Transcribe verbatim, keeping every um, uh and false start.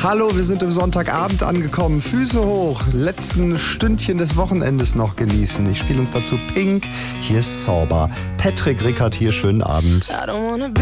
Hallo, wir sind im Sonntagabend angekommen. Füße hoch, letzten Stündchen des Wochenendes noch genießen. Ich spiele uns dazu Pink. Hier ist Zauber. Patrick Rickert hier, schönen Abend.